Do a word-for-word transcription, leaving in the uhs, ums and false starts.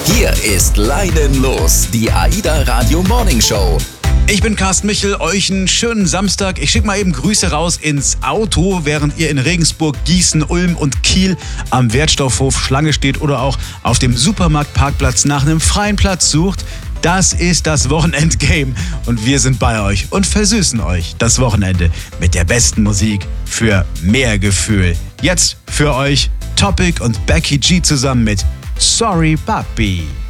Hier ist Leinen los, die AIDA Radio Morning Show. Ich bin Carsten Michel, euch einen schönen Samstag. Ich schicke mal eben Grüße raus ins Auto, während ihr in Regensburg, Gießen, Ulm und Kiel am Wertstoffhof Schlange steht oder auch auf dem Supermarktparkplatz nach einem freien Platz sucht. Das ist das Wochenendgame und wir sind bei euch und versüßen euch das Wochenende mit der besten Musik für mehr Gefühl. Jetzt für euch Topic und Becky G zusammen mit Sorry Papi.